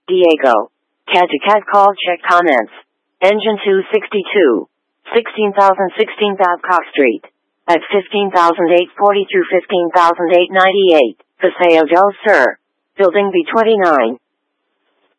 Diego. CAD to CAD call check comments. Engine 262. 16,016 Babcock Street. At 15,840 through 15,898. Paseo del Sur. Building B29.